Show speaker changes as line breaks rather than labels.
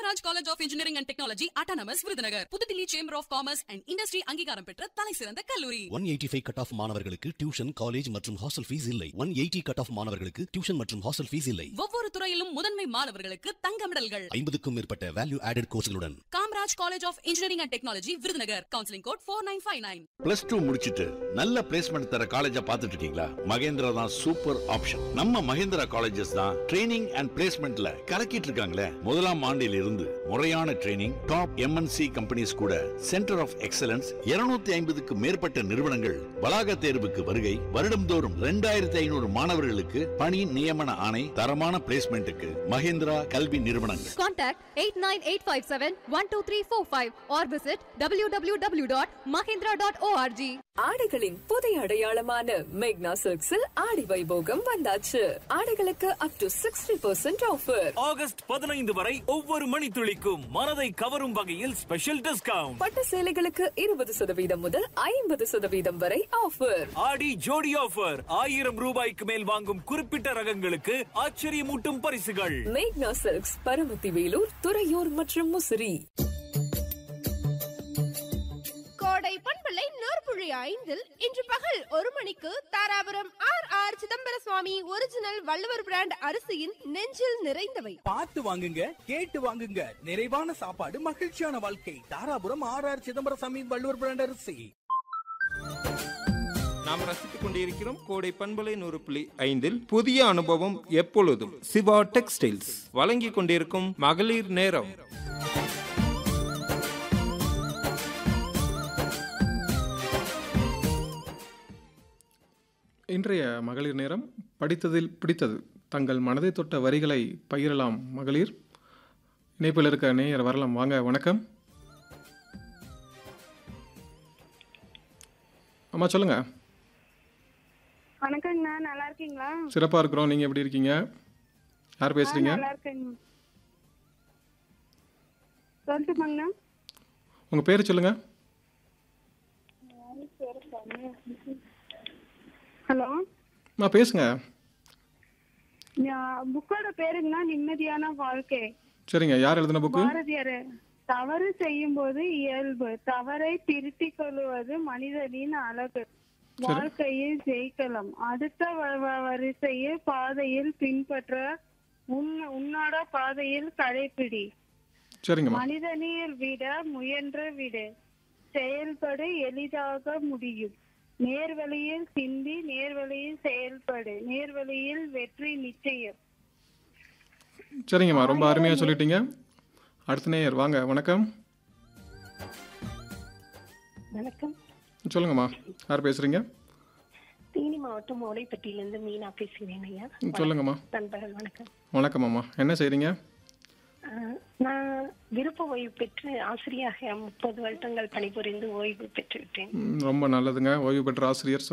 Kamaraj college of engineering and technology autonomous Virudhunagar. Pudhu Dilli chamber of commerce and industry அங்கீகாரம் பெற்ற தலைசிறந்த கல்லூரி.
185 கட் ஆஃப் மாணவர்களுக்கு டியூஷன், காலேஜ் மற்றும் ஹாஸ்டல் ஃபீஸ் இல்லை. 180 கட் ஆஃப் மாணவர்களுக்கு டியூஷன் மற்றும் ஹாஸ்டல் ஃபீஸ் இல்லை.
ஒவ்வொரு துறையிலும் முதன்மை மாணவர்களுக்கு தங்க மெடல்கள்.
50க்கும் மேற்பட்ட value added கோர்ஸ்களுடன்.
Kamaraj college of engineering and technology Virudhunagar. Counselling code 4959.
+2 முடிச்சிட்டு நல்ல பிளேஸ்மெண்ட் தர காலேஜா பார்த்துட்டு இருக்கீங்களா? மகேந்திரா தான் சூப்பர் ஆப்ஷன். நம்ம மகேந்திரா காலேஜஸ் தான் ட்ரைனிங் அண்ட் பிளேஸ்மெண்ட்ல கலக்கிட்டு இருக்காங்களே. முதலாம் ஆண்டில் இருந்து முறையான ட்ரைனிங், டாப் MNC கம்பெனிஸ் கூட சென்டர் ஆஃப் எக்ஸலன்ஸ் 250க்கு மேற்பட்ட நிறுவனங்கள் வளாக தேர்வுக்கு வருகை. வருடம்தோறும் 2500 மாணவர்களுக்கு பணி நியமன ஆணை. தரமான பிளேஸ்மெண்ட்டுக்கு மகேந்திரா கல்வி நிறுவனங்கள்.
Contact 8985712345 or visit www.mahindra.org.
ஆடைகளின் புதிய அடையாளமான மேக்னா சில்க்ஸில் ஆடி வைபோகம் வந்தாச்சு. ஆடைகளுக்கு up to 60% ஆஃபர்.
ஆகஸ்ட் 15 வரை ஒவ்வொரு மணித்துளிக்கும் மனதை கவரும் வகையில் ஸ்பெஷல் டிஸ்கவுண்ட்.
பட்டு சேலைகளுக்கு 20% முதல் 50% வரை ஆஃபர்.
ஆடி ஜோடி ஆஃபர். 1000 ரூபாய்க்கு மேல் வாங்கும் குறிப்பிட்ட ரகங்களுக்கு ஆச்சரியமூட்டும் பரிசுகள்.
மேக்னா சில்க்ஸ், பரமத்தி வேலூர், துறையூர் மற்றும் முசிறி.
கோடை பண்பலை 100.5 இன்று பகல் 1 மணிக்கு தாராபுரம் RR சிதம்பர சுவாமி ஒரிஜினல் வள்ளுவர் பிராண்ட் அரிசியின் நெஞ்சில் நிறைந்தவை.
பார்த்து வாங்குங்க, கேட்டு வாங்குங்க. நிறைவான சாப்பாடு, மகிழ்ச்சியான வாழ்க்கை. தாராபுரம் RR சிதம்பர சுவாமி வள்ளுவர் பிராண்ட் அரிசி.
நாம் ரசித்துக் கொண்டிருக்கிறோம் கோடை பண்பலை 100.5 புதிய அனுபவம் எப்பொழுதும் சிவா டெக்ஸ்டைல்ஸ் வழங்கிக் கொண்டிருக்கும் மகளிர் நேரம்.
இன்றைய மகளிர் நேரம் படித்ததில் பிடித்தது. தங்கள் மனதை தொட்ட வரிகளை பகிரலாம் மகளிர். இணைப்பில் இருக்க நேயர் வரலாம். வாங்க, வணக்கம். அம்மா சொல்லுங்க.
வணக்கங்கண்ணா, நல்லா இருக்கீங்களா?
சிறப்பாக இருக்கிறோம். நீங்கள் எப்படி இருக்கீங்க? யார் பேசுறீங்க?
நல்லா இருக்கேங்க. சொல்லட்டுமாங்கண்ணா?
உங்கள் பேர் சொல்லுங்க.
ஹலோ
அம்மா பேசுங்க.
புக்கோட பேருங்கண்ணா நிம்மதியான வாழ்க்கை.
சரிங்க, யார் எழுதின புக்கு?
பாரதியார். தவறு செய்யும் போது இயல்பு, தவறை திருத்திக் கொள்வது மனிதனின் அழகு. வாழ்க்கையில் ஜெயிக்கலாம். அடுத்த வரிசையில் பாதையில் பின்பற்ற உன்னோட பாதையில் கடைப்பிடி.
சரிங்கம்மா.
மனிதனில் விட முயன்ற விடு, செயல்படு, எளிதாக முடியும். நேர்வழியில் சிந்தி, நேர்வழியில் செயல்படு, நேர்வழியில் வெற்றி நிச்சயம்.
சரிங்கம்மா, ரொம்ப அருமையாக சொல்லிட்டீங்க. அடுத்த நேயர் வாங்க, வணக்கம்.
வணக்கம்.
சொல்லுங்கம்மா, யார் பேசுறீங்க?
தேனி மாவட்டம் ஓடைப்பட்டியிலிருந்து மீனா பேசுகிறேன் ஐயா.
சொல்லுங்கம்மா.
நண்பர்கள் வணக்கம்.
வணக்கம் அம்மா, என்ன செய்றீங்க?
நான் விருப்ப ஓய்வு பெற்று ஆசிரியராக 30 வருடங்கள் பணிபுரிந்து ஓய்வு பெற்று விட்டேன்.
ரொம்ப நல்லதுங்க. ஓய்வு பெற்ற ஆசிரியர்